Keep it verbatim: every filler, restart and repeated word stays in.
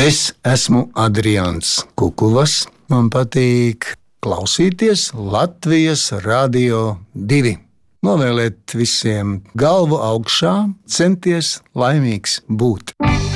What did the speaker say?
Es esmu Adrians Kukuls. Man patīk klausīties Latvijas Radio divi. Novēlēt visiem galvu augšā, centies laimīgs būt.